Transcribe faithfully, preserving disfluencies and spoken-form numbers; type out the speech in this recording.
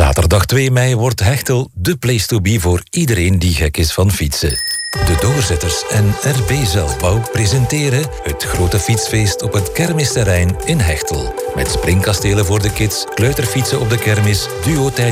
Zaterdag twee mei wordt Hechtel de place to be voor iedereen die gek is van fietsen. De Doorzetters en R B Zelfbouw presenteren het grote fietsfeest op het kermisterrein in Hechtel. Met springkastelen voor de kids, kleuterfietsen op de kermis, duo